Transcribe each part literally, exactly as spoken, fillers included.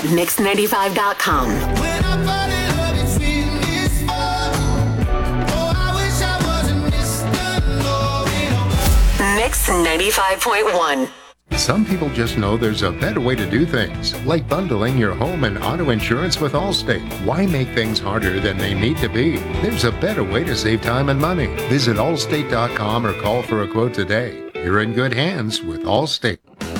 mix ninety-five dot com. Mix ninety-five point one. Some people just know there's a better way to do things, like bundling your home and auto insurance with Allstate. Why make things harder than they need to be? There's a better way to save time and money. Visit allstate dot com or call for a quote today. You're in good hands with Allstate.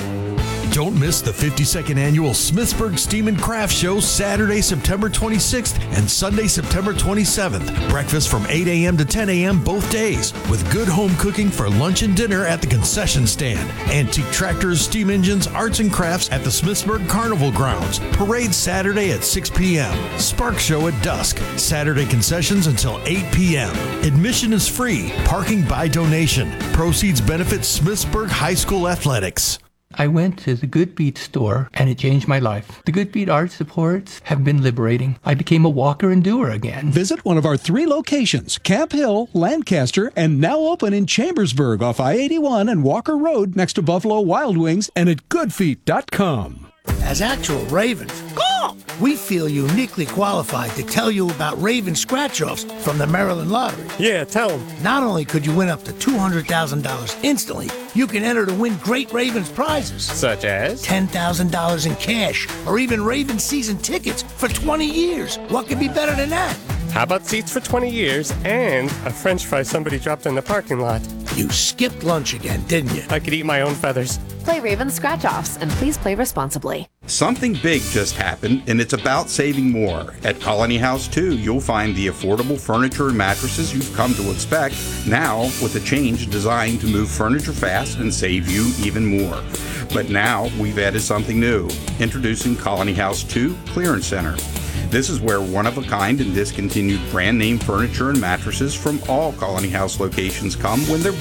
Don't miss the fifty-second annual Smithsburg Steam and Craft Show Saturday, September twenty-sixth and Sunday, September twenty-seventh. Breakfast from eight a.m. to ten a.m. both days, with good home cooking for lunch and dinner at the concession stand. Antique tractors, steam engines, arts and crafts at the Smithsburg Carnival Grounds. Parade Saturday at six p.m. Spark Show at dusk. Saturday concessions until eight p.m. Admission is free. Parking by donation. Proceeds benefit Smithsburg High School Athletics. I went to the Good Beat store and it changed my life. The Good Beat art supports have been liberating. I became a walker and doer again. Visit one of our three locations, Camp Hill, Lancaster, and now open in Chambersburg off I eighty-one and Walker Road next to Buffalo Wild Wings, and at good feet dot com. As actual Ravens, we feel uniquely qualified to tell you about Raven scratch-offs from the Maryland Lottery. Yeah, tell them. Not only could you win up to two hundred thousand dollars instantly, you can enter to win great Ravens prizes. Such as? ten thousand dollars in cash, or even Ravens season tickets for twenty years. What could be better than that? How about seats for twenty years and a french fry somebody dropped in the parking lot? You skipped lunch again, didn't you? I could eat my own feathers. Play Raven Scratch-Offs, and please play responsibly. Something big just happened, and it's about saving more. At Colony House two, you'll find the affordable furniture and mattresses you've come to expect, now with a change designed to move furniture fast and save you even more. But now we've added something new. Introducing Colony House two Clearance Center. This is where one-of-a-kind and discontinued brand-name furniture and mattresses from all Colony House locations come when they're